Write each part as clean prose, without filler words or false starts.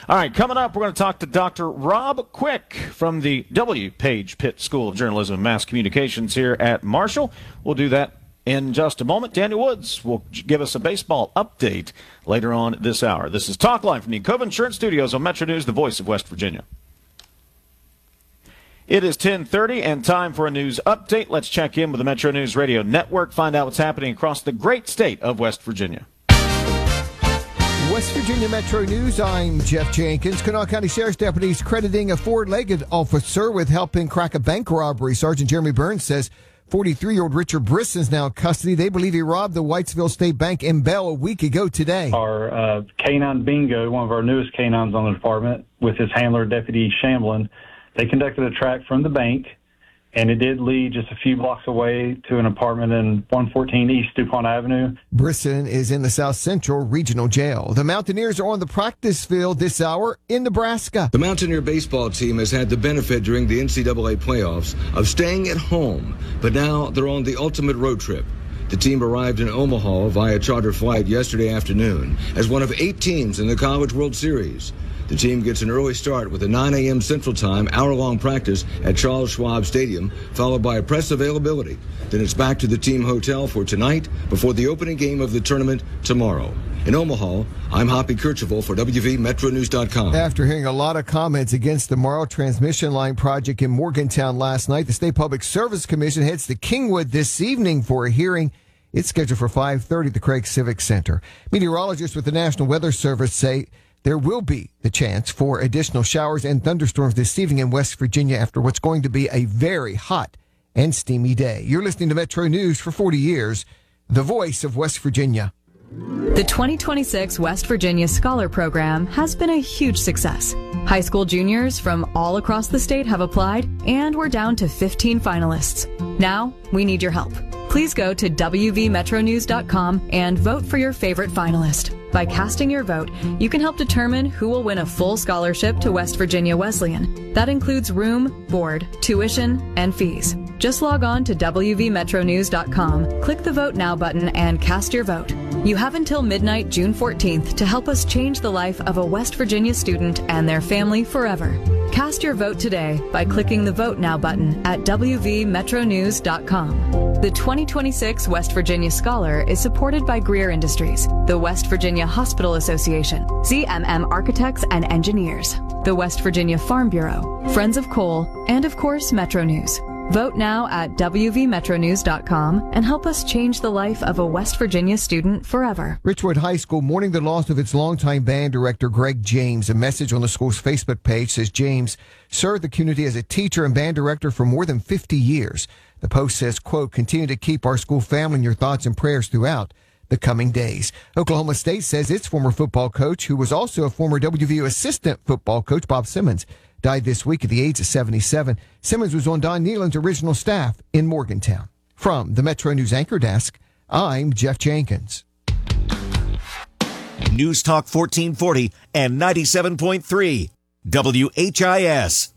All right, coming up, we're going to talk to Dr. Rob Quick from the W. Page Pitt School of Journalism and Mass Communications here at Marshall. We'll do that in just a moment. Daniel Woods will give us a baseball update later on this hour. This is Talk Line from the Cove Insurance Studios on Metro News, the voice of West Virginia. It is 10:30 and time for a news update. Let's check in with the Metro News Radio Network, find out what's happening across the great state of West Virginia. West Virginia Metro News, I'm Jeff Jenkins. Kanawha County Sheriff's deputies crediting a four-legged officer with helping crack a bank robbery. Sergeant Jeremy Burns says 43-year-old Richard Brisson is now in custody. They believe he robbed the Whitesville State Bank in Bell a week ago today. Our canine Bingo, one of our newest canines on the department, with his handler, Deputy Shamblin, they conducted a track from the bank, and it did lead just a few blocks away to an apartment in 114 East DuPont Avenue. Brisson is in the South Central Regional Jail. The Mountaineers are on the practice field this hour in Nebraska. The Mountaineer baseball team has had the benefit during the NCAA playoffs of staying at home, but now they're on the ultimate road trip. The team arrived in Omaha via charter flight yesterday afternoon as one of 8 teams in the College World Series. The team gets an early start with a 9 a.m. Central Time, hour-long practice at Charles Schwab Stadium, followed by a press availability. Then it's back to the team hotel for tonight before the opening game of the tournament tomorrow. In Omaha, I'm Hoppy Kercheval for WVMetroNews.com. After hearing a lot of comments against the Morrow Transmission Line project in Morgantown last night, the State Public Service Commission heads to Kingwood this evening for a hearing. It's scheduled for 5:30 at the Craig Civic Center. Meteorologists with the National Weather Service say there will be the chance for additional showers and thunderstorms this evening in West Virginia after what's going to be a very hot and steamy day. You're listening to Metro News for 40 years, the voice of West Virginia. The 2026 West Virginia Scholar Program has been a huge success. High school juniors from all across the state have applied, and we're down to 15 finalists. Now, we need your help. Please go to WVMetroNews.com and vote for your favorite finalist. By casting your vote, you can help determine who will win a full scholarship to West Virginia Wesleyan. That includes room, board, tuition, and fees. Just log on to WVMetroNews.com, click the Vote Now button, and cast your vote. You have until midnight, June 14th, to help us change the life of a West Virginia student and their family forever. Cast your vote today by clicking the Vote Now button at WVMetroNews.com. The 2026 West Virginia Scholar is supported by Greer Industries, the West Virginia Hospital Association, ZMM Architects and Engineers, the West Virginia Farm Bureau, Friends of Coal, and of course, Metro News. Vote now at WVMetroNews.com and help us change the life of a West Virginia student forever. Richwood High School mourning the loss of its longtime band director, Greg James. A message on the school's Facebook page says James served the community as a teacher and band director for more than 50 years. The post says, quote, continue to keep our school family in your thoughts and prayers throughout the coming days. Oklahoma State says its former football coach, who was also a former WVU assistant football coach, Bob Simmons, died this week at the age of 77. Simmons was on Don Nehlen's original staff in Morgantown. From the Metro News Anchor Desk, I'm Jeff Jenkins. News Talk 1440 and 97.3 WHIS.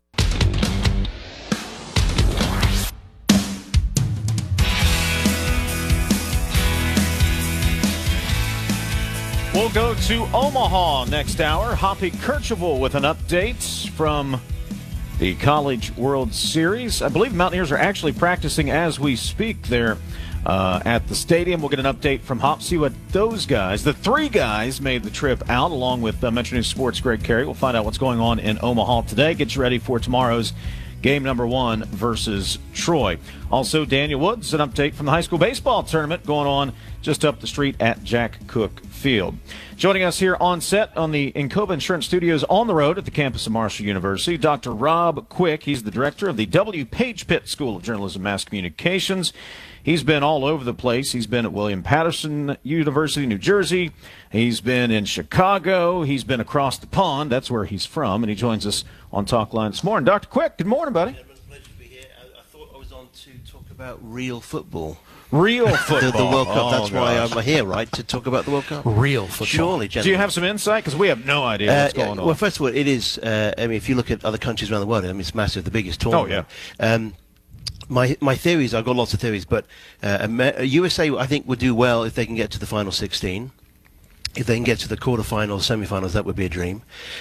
We'll go to Omaha next hour. Hoppy Kercheval with an update from the College World Series. I believe Mountaineers are actually practicing as we speak there at the stadium. We'll get an update from Hop, see what those guys, the 3 guys, made the trip out, along with Metro News Sports' Greg Carey. We'll find out what's going on in Omaha today. Get you ready for tomorrow's game number 1 versus Troy. Also, Daniel Woods, an update from the high school baseball tournament going on just up the street at Jack Cook Field. Joining us here on set on the Encova Insurance Studios on the road at the campus of Marshall University, Dr. Rob Quick. He's the director of the W. Page Pitt School of Journalism and Mass Communications. He's been all over the place. He's been at William Patterson University, New Jersey. He's been in Chicago. He's been across the pond. That's where he's from, and he joins us on Talk Line this morning. Dr. Quick, good morning, buddy. It's a pleasure to be here. I thought I was on to talk about real football. Real football. The World Cup. That's why gosh. I'm here, right, to talk about the World Cup. Real football. Surely, gentlemen. Do you have some insight? Because we have no idea what's going on. Well, first of all, it is, I mean, if you look at other countries around the world, I mean, it's massive, the biggest tournament. Oh, yeah. My theories, I've got lots of theories, but USA, I think, would do well if they can get to the final 16. If they can get to the quarterfinals, semi-finals, that would be a dream.